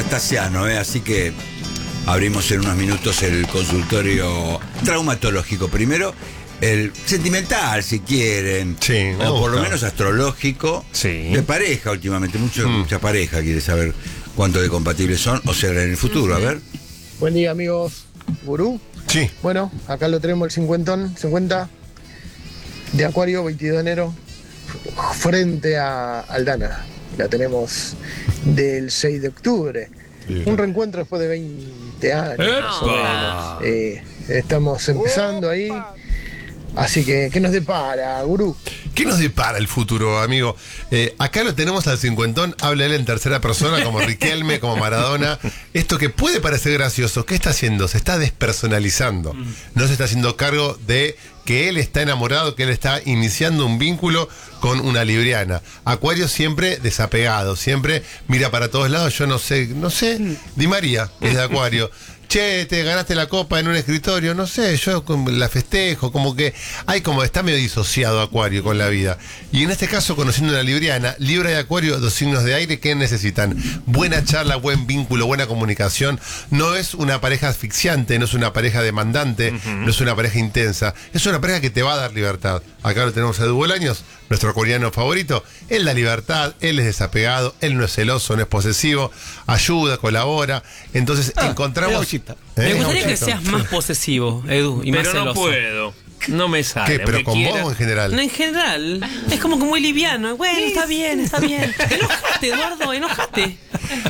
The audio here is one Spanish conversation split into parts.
Anastasiano, así que abrimos en unos minutos el consultorio traumatológico. Primero, el sentimental, si quieren. Sí, o por lo menos astrológico. Sí. De pareja, últimamente. Mucha pareja quiere saber cuánto de compatibles son o serán en el futuro. A ver. Buen día, amigos. Gurú. Sí. Bueno, acá lo tenemos el 50 de Acuario, 22 de enero, frente a Aldana. La tenemos del 6 de octubre. Bien. Un reencuentro después de 20 años. Más o menos. Estamos empezando ahí. Así que, ¿qué nos depara, Gurú? ¿Qué nos depara el futuro, amigo? Acá lo tenemos al cincuentón, habla él en tercera persona, como Riquelme, como Maradona. Esto que puede parecer gracioso, ¿qué está haciendo? Se está despersonalizando. No se está haciendo cargo de que él está enamorado, que él está iniciando un vínculo con una libriana. Acuario siempre desapegado, siempre mira para todos lados. Yo no sé, Di María, que es de Acuario. Che, te ganaste la copa en un escritorio, no sé, yo la festejo, como que está medio disociado Acuario con la vida. Y en este caso, conociendo una libriana, Libra y Acuario, 2 signos de aire, ¿qué necesitan? Buena charla, buen vínculo, buena comunicación. No es una pareja asfixiante, no es una pareja demandante, no es una pareja intensa, es una pareja que te va a dar libertad. Acá lo tenemos a Edu Bolaños, nuestro acuariano favorito. Él da libertad, él es desapegado, él no es celoso, no es posesivo, ayuda, colabora. Entonces encontramos... Me gustaría que seas más posesivo, Edu, y más Pero celoso. no puedo. No me sale. ¿Qué? ¿Pero con vos o en general? No, en general. Es como que muy liviano. Bueno, está bien. Enojate, Eduardo, enojate.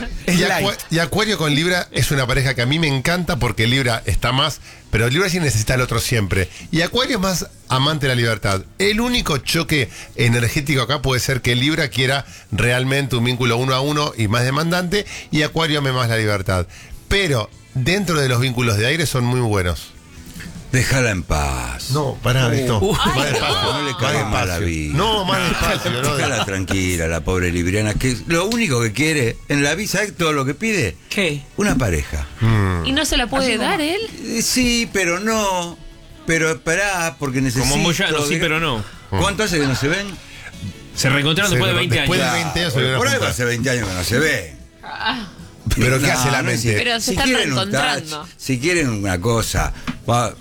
Y Acuario con Libra es una pareja que a mí me encanta porque Libra está más, pero Libra sí necesita al otro siempre. Y Acuario es más amante de la libertad. El único choque energético acá puede ser que Libra quiera realmente un vínculo 1 a 1 y más demandante, y Acuario ame más la libertad. Pero dentro de los vínculos de aire son muy buenos. Déjala en paz. No, pará, esto. Más despacio, no le cague mal la vida. No, más despacio. No, Déjala tranquila, la pobre libriana, que lo único que quiere en la vida, ¿sabes todo lo que pide? ¿Qué? Una pareja. ¿Y no se la puede dar él? Sí, pero no. Pero esperá, porque necesito... Como Moyano, sí, pero no. ¿Cuánto hace que no se ven? Se reencontraron después de 20 después años. de 20 años se vieron Por a ahí juntar. hace 20 años que no se ven. Pero ¿qué hace la no es mente? Pero se están quieren un reencontrando. touch, si quieren una cosa,